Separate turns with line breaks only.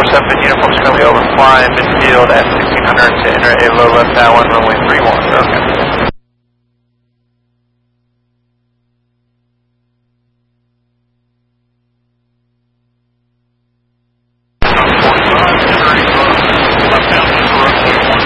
7 uniforms currently over flying midfield at 1600 to enter a low left downwind runway 31. Okay.